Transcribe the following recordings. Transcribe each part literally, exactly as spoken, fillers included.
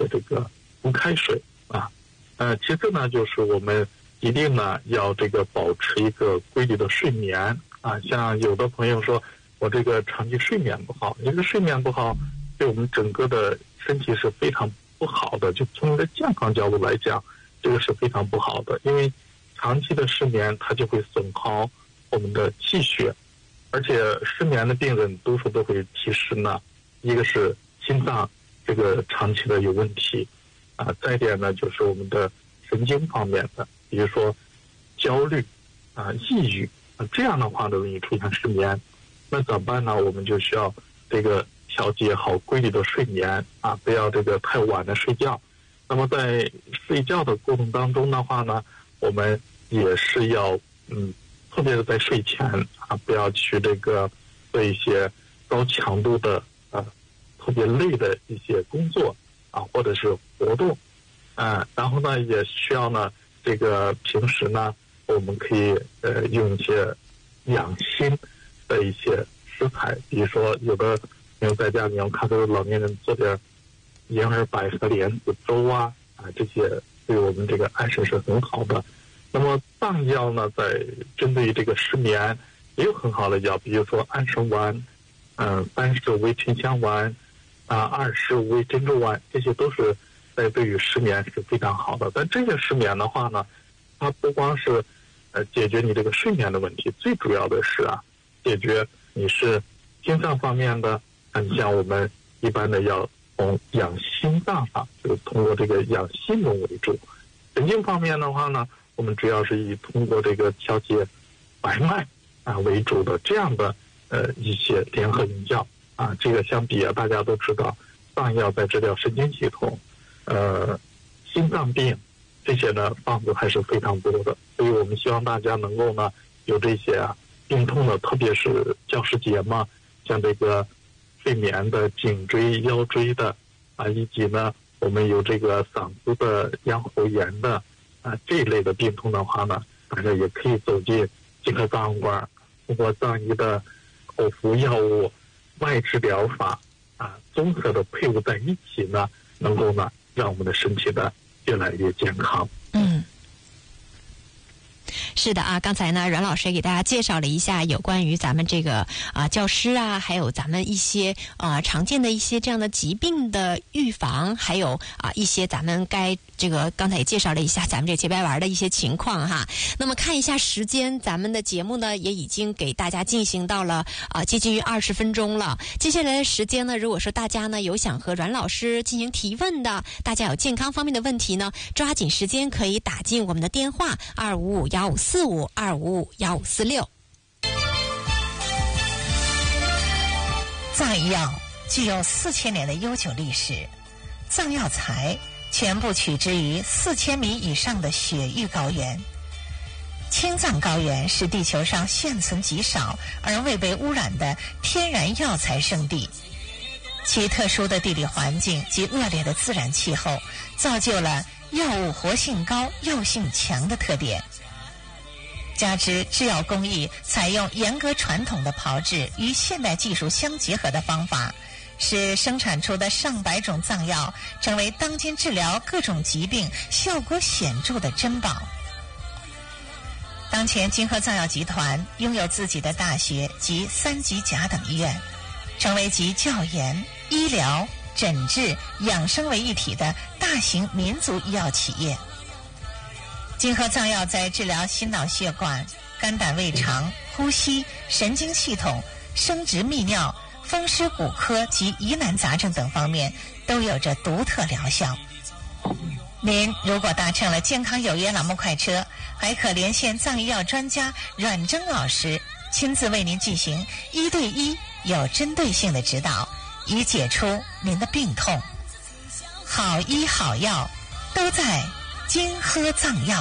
这个温开水啊。呃，其次呢，就是我们一定呢要这个保持一个规律的睡眠啊。像有的朋友说，我这个长期睡眠不好，因为睡眠不好，对我们整个的身体是非常不好的。就从一个健康角度来讲，这个是非常不好的，因为长期的失眠它就会损耗我们的气血，而且失眠的病人多数都会提示呢，一个是心脏这个长期的有问题啊，再一点呢就是我们的神经方面的，比如说焦虑啊、抑郁啊，这样的话都容易出现失眠。那怎么办呢？我们就需要这个调节好规律的睡眠啊，不要这个太晚的睡觉。那么在睡觉的过程当中的话呢，我们也是要嗯，特别是在睡前啊，不要去这个做一些高强度的啊、特别累的一些工作啊，或者是活动啊。然后呢，也需要呢，这个平时呢，我们可以呃用一些养心的一些食材，比如说有的朋友在家里，我看到老年人做点银耳百合莲子粥啊啊，这些对我们这个安神是很好的。那么藏药呢，在针对于这个失眠也有很好的药，比如说安神丸，嗯、呃，三十味沉香丸啊，二十味珍珠丸，这些都是在对于失眠是非常好的。但这些失眠的话呢，它不光是呃解决你这个睡眠的问题，最主要的是啊，解决你是心脏方面的，你像我们一般的要从养心脏上，就是通过这个养心轮为主。神经方面的话呢，我们主要是以通过这个调节白脉啊为主的这样的呃一些联合用药啊。这个相比啊，大家都知道藏药在治疗神经系统、呃心脏病这些呢方子还是非常多的，所以我们希望大家能够呢有这些啊病痛的，特别是教师节嘛，像这个睡眠的、颈椎、腰椎的啊，以及呢我们有这个嗓子的、咽喉炎的啊这一类的病痛的话呢，大家也可以走进金科藏药馆，通过藏医的口服药物、外治疗法啊，综合的配伍在一起呢，能够呢让我们的身体呢越来越健康。 嗯。是的啊，刚才呢阮老师也给大家介绍了一下有关于咱们这个啊教师啊，还有咱们一些啊常见的一些这样的疾病的预防，还有啊一些咱们该这个刚才也介绍了一下咱们这洁白丸的一些情况哈。那么看一下时间，咱们的节目呢也已经给大家进行到了啊接近于二十分钟了。接下来的时间呢，如果说大家呢有想和阮老师进行提问的，大家有健康方面的问题呢，抓紧时间可以打进我们的电话二五五幺五四五二五五幺五四六。 藏医药具有四千年的悠久历史，藏药材全部取之于四千米以上的雪域高原。青藏高原是地球上现存极少而未被污染的天然药材圣地，其特殊的地理环境及恶劣的自然气候，造就了药物活性高、药性强的特点。加之制药工艺采用严格传统的炮制与现代技术相结合的方法，使生产出的上百种藏药成为当今治疗各种疾病效果显著的珍宝。当前金科藏药集团拥有自己的大学及三级甲等医院，成为集教研、医疗、诊治、养生为一体的大型民族医药企业。金科藏药在治疗心脑血管、肝胆胃肠、呼吸、神经系统、生殖泌尿、风湿骨科及疑难杂症等方面都有着独特疗效。您如果搭乘了健康有约栏目快车，还可连线藏医药专家阮征老师，亲自为您进行一对一有针对性的指导，以解除您的病痛。好医好药都在金科藏药。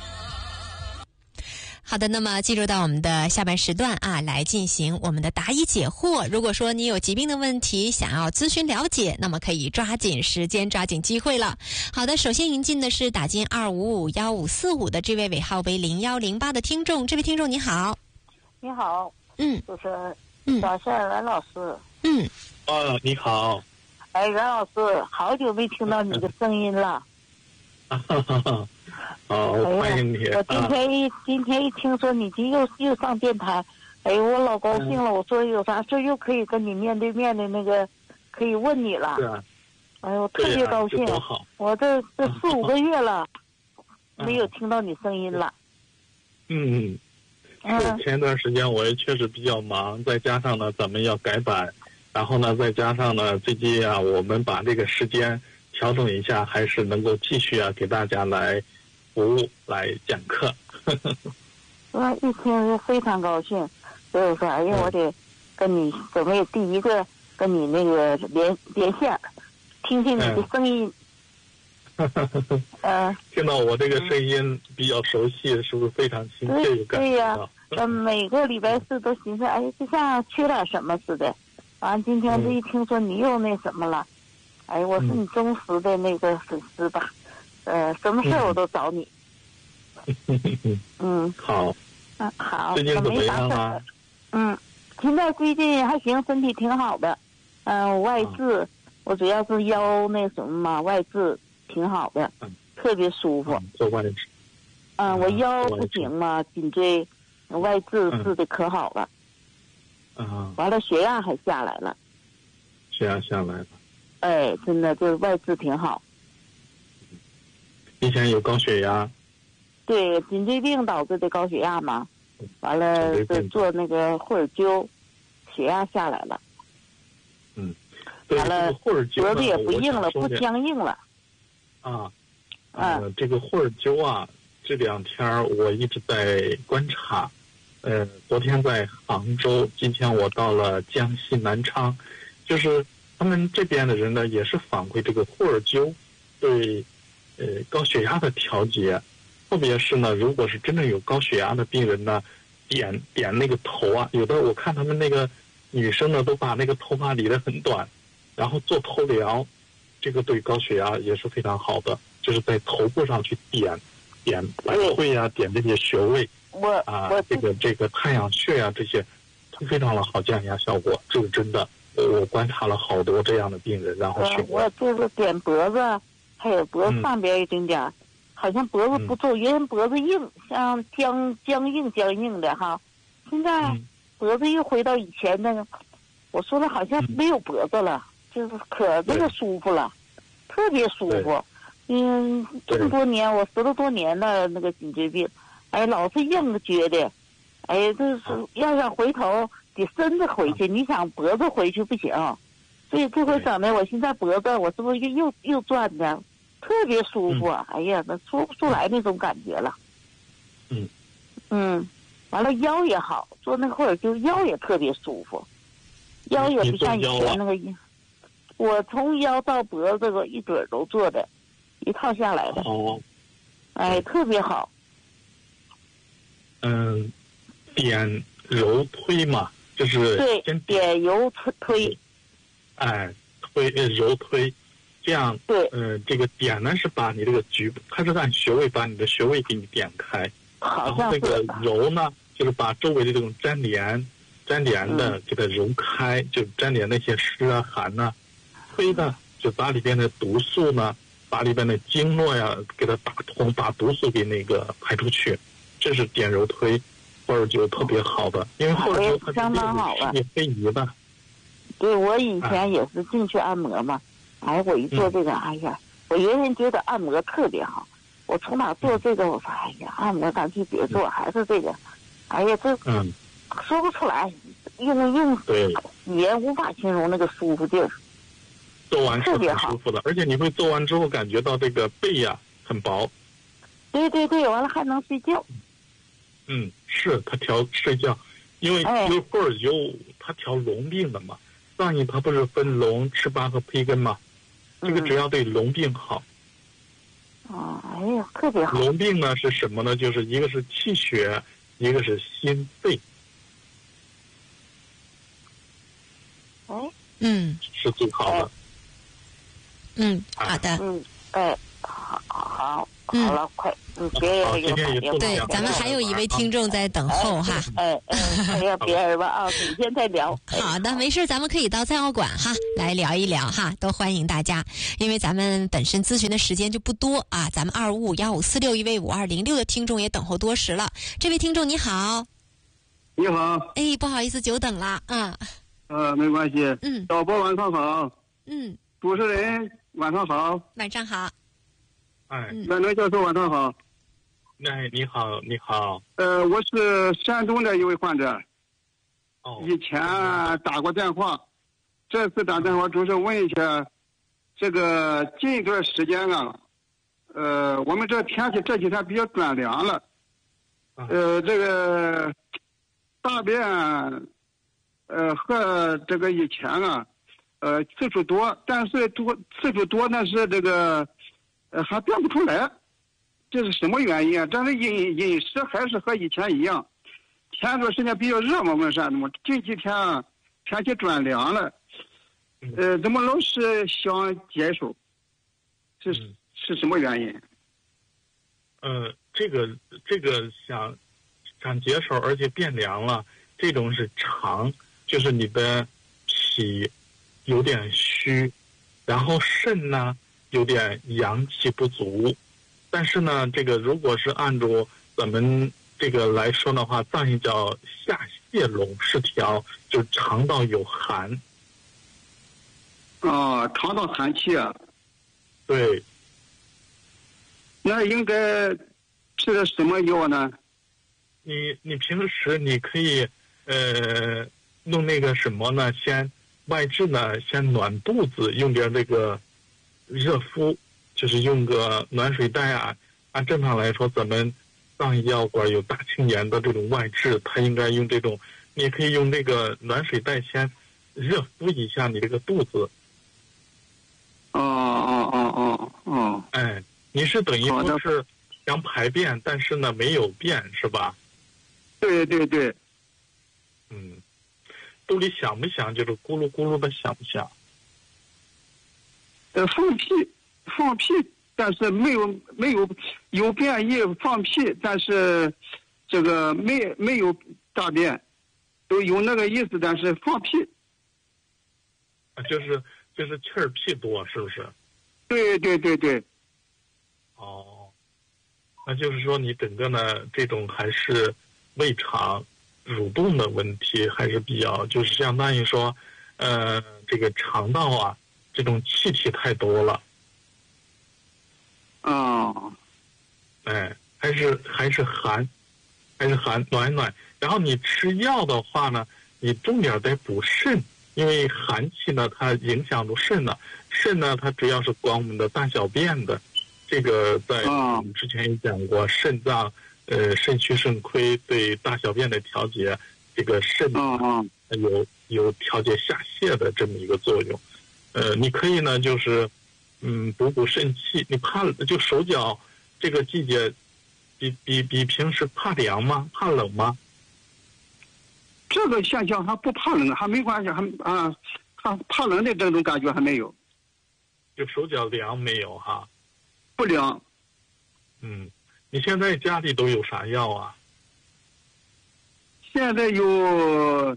好的，那么进入到我们的下半时段啊，来进行我们的答疑解惑。如果说你有疾病的问题想要咨询了解，那么可以抓紧时间抓紧机会了。好的，首先迎进的是打进二五五幺五四五的这位尾号为零幺零八的听众。这位听众你好。 你好。 嗯， 就是早上阮老师。 嗯。 啊，你好。 哎，阮老师，好久没听到你的声音了。 哈哈哈！好，欢迎你。 我今天一、啊、今天一听说你今又又上电台，哎呦，我老高兴了。嗯、我说有啥事又可以跟你面对面的那个，可以问你了。 是啊。 哎呦，特别高兴。 啊、好我这这四五个月了，啊、没有听到你声音了。 嗯。是前段时间我也确实比较忙，再加上呢咱们要改版，然后呢再加上呢最近啊我们把这个时间调整一下，还是能够继续啊给大家来服务来讲课。 我一听非常高兴，所以说哎呀我得跟你准备第一个跟你那个连连线，听听你的声音。 嗯呃， 听到我这个声音比较熟悉，是不是非常亲切有感觉？ 对呀，呃，每个礼拜四都寻思，哎，就像缺点什么似的。完，今天这一听说你又那什么了，嗯、哎，我是你忠实的那个粉丝吧，嗯、呃，什么事我都找你。嗯， 好。 嗯，好。 最近怎么样啊？ 嗯，现在最近还行，身体挺好的。嗯、呃，外痔，啊、我主要是腰那什么嘛，外痔。挺好的，嗯、特别舒服。 做外痔。 嗯，我腰不行嘛，颈椎外痔治的可好了。 啊。 完了，血压还下来了。 血压下来了。 哎，真的，这外痔挺好。 以前有高血压。 对，颈椎病导致的高血压嘛。完了，是做那个霍尔灸，血压下来了。 嗯。 完了，脖子也不硬了，不僵硬了。 啊，呃，这个霍尔灸啊，这两天我一直在观察。呃，昨天在杭州，今天我到了江西南昌，就是他们这边的人呢，也是反馈这个霍尔灸对呃高血压的调节，特别是呢，如果是真正有高血压的病人呢，点点那个头啊，有的我看他们那个女生呢，都把那个头发理得很短，然后做头疗。这个对高血压也是非常好的，就是在头部上去点点百会啊，点这些穴位， 我啊，这个这个太阳穴啊，这些都非常的好降压效果。这个真的，我观察了好多这样的病人，然后询问。 我就是点脖子，还有脖子上边一丁点，嗯、好像脖子不皱，原来脖子硬，像僵僵硬僵硬的哈。现在脖子又回到以前那个，我说的好像没有脖子了。嗯就是可那个舒服了，特别舒服。嗯，这么多年我十多多年的那个颈椎病，哎，老是硬着觉得，哎，这是要想回头得身子回去，你想脖子回去不行。所以这回整的，我现在脖子我是不是又又又转的，特别舒服。嗯、哎呀，那说不出来那种感觉了。 嗯嗯，完了腰也好，做那个霍尔灸腰也特别舒服，腰也不像以前那个。我从腰到脖子个一准都做的，一套下来的。 哦， 哎，特别好。 嗯，点揉推嘛，就是对，点揉推推。 哎，推揉推，这样。 对。 呃，这个点呢是把你这个局部，它是按穴位把你的穴位给你点开。 好像是。 然后这个揉呢，就是把周围的这种粘连、粘连的给它揉开， 嗯、 就粘连那些湿啊、寒呐、啊。推呢，就把里边的毒素呢，把里边的经络呀给它打通，把毒素给那个排出去，这是点揉推，霍尔灸特别好的，因为霍尔灸它是力解非遗的。 对，我以前也是进去按摩嘛，哎，我一做这个，嗯、哎呀，我原先觉得按摩特别好，我从哪做这个，我说哎呀，按摩干脆别做，嗯、还是这个，哎呀，这嗯说不出来，用用语言无法形容那个舒服劲儿。 做完是很舒服的，而且你会做完之后感觉到这个背呀、啊、很薄。 对对对，完了还能睡觉。 嗯，是它调睡觉，因为因为霍尔灸它调龙病的嘛，上一它不是分龙、赤斑和胚根嘛，这个只要对龙病好。 哦、嗯，哎呀，特别好。 龙病呢是什么呢？就是一个是气血，一个是心肺。 哎， 嗯， 是最好的。 嗯，好的。 嗯，哎，好，好， 好了，快，嗯，别人给我打电话。 对，咱们还有一位听众在等候哈。 哎哎，还有别人吧啊，明天再聊。 好的，没事，咱们可以到赞奥馆哈来聊一聊哈，都欢迎大家。因为咱们本身咨询的时间就不多啊，咱们二五五幺五四六一位五二零六的听众也等候多时了。这位听众你好。 你好。 哎，不好意思，久等了啊。 呃，没关系。 嗯。 导播晚上好。 嗯。 主持人晚上好。 晚上好。 哎， 阮能教授晚上好。 哎，你好，你好。 呃，我是山东的一位患者。 哦。 以前打过电话，这次打电话主要是问一下，这个近一段时间啊，呃，我们这天气这几天比较转凉了，呃，这个大便，呃，和这个以前啊，呃，次数多，但是多次数多，但是这个。呃，还变不出来，这是什么原因啊？这是饮饮食还是和以前一样？前段时间比较热嘛，我们山东近几天啊，天气转凉了，呃，怎么老是想解手？是是什么原因？ 呃，这个这个想想解手，而且变凉了，这种是肠，就是你的脾有点虚，然后肾呢？有点阳气不足，但是呢，这个如果是按照咱们这个来说的话，藏语叫下泄笼失调，就肠道有寒。 哦，肠道寒气啊。 对。 那应该吃的什么药呢？ 你你平时你可以呃弄那个什么呢？先外痔呢，先暖肚子，用点这个。热敷，就是用个暖水袋啊。按正常来说，咱们藏医药馆有大青年的这种外痔，他应该用这种，你也可以用那个暖水袋先热敷一下你这个肚子。 哦哦哦哦哦。 哎，你是等于说是想排便，但是呢没有便是吧？ 对对对。 嗯，肚里响不响？就是咕噜咕噜的响不响？ 呃，放屁，放屁，但是没有没有有便意放屁，但是这个没没有大便，都有那个意思，但是放屁。 啊，就是就是气儿屁多，是不是？ 对对对对。 哦，那就是说你整个呢，这种还是胃肠蠕动的问题，还是比较，就是相当于说，呃，这个肠道啊。这种气体太多了， 啊、 哦，哎，还是还是寒，还是寒暖暖。然后你吃药的话呢，你重点得补肾，因为寒气呢，它影响到肾了。肾呢，它主要是管我们的大小便的。这个在我们之前也讲过，肾脏呃肾虚肾亏对大小便的调节，这个肾啊有有调节下泻的这么一个作用。呃，你可以呢，就是，嗯，补补肾气。你怕就手脚这个季节，比比比平时怕凉吗？怕冷吗？ 这个现象还不怕冷，还没关系，还啊，还怕冷的这种感觉还没有。 就手脚凉没有哈？ 不凉。 嗯，你现在家里都有啥药啊？ 现在有。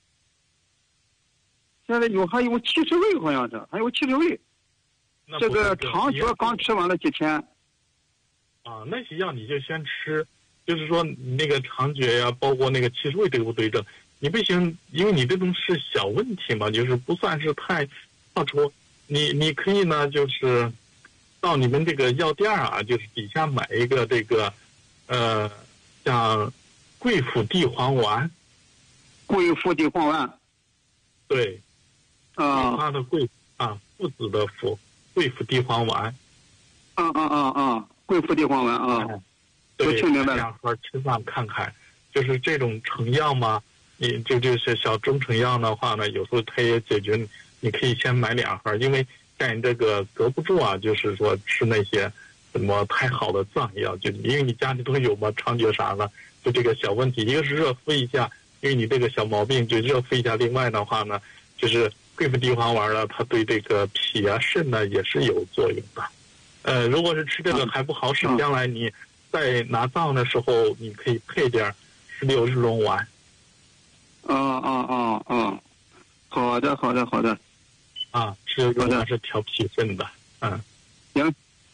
现在有还有七十味，好像是还有七十味。这个长角刚吃完了几天。 啊，那些药你就先吃，就是说那个长角呀，包括那个七十味对不对症，你不行，因为你这种是小问题嘛，就是不算是太突出。你你可以呢，就是到你们这个药店啊，就是底下买一个这个，呃，像桂附地黄丸。 桂附地黄丸。 对。 啊， 它的桂啊，附子的附，桂附地黄丸。 啊啊啊啊，桂附地黄丸啊， 嗯、对， 我听明白了。 两盒吃饭看看，就是这种成药嘛，你就就是小中成药的话呢，有时候它也解决你，你可以先买两盒，因为像你这个隔不住啊，就是说吃那些什么太好的藏药，就因为你家里都有嘛，长角啥的，就这个小问题，一个是热敷一下，因为你这个小毛病就热敷一下，另外的话呢，就是桂附地黄丸呢，它对这个脾啊、肾呢也是有作用的。 呃，如果是吃这个还不好使， 嗯、 将来你在拿藏的时候，你可以配点石榴日龙丸。 哦哦哦哦，好的好的好的。 啊，石榴日龙丸是调脾肾的，嗯。 行